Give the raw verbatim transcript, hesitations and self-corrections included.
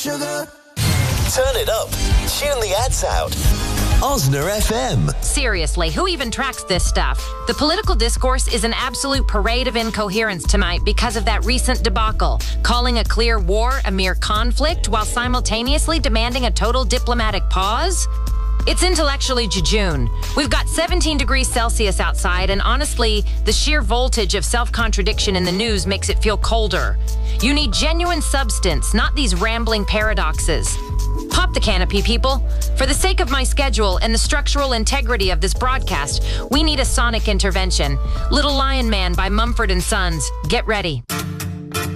sugar. Turn it up. Tune the ads out. Osner F M. Seriously, who even tracks this stuff? The political discourse is an absolute parade of incoherence tonight because of that recent debacle, calling a clear war a mere conflict while simultaneously demanding a total diplomatic pause. It's intellectually jejune. We've got seventeen degrees Celsius outside, and honestly, the sheer voltage of self-contradiction in the news makes it feel colder. You need genuine substance, not these rambling paradoxes. Pop the canopy, people. For the sake of my schedule and the structural integrity of this broadcast, we need a sonic intervention. Little Lion Man by Mumford and Sons. Get ready.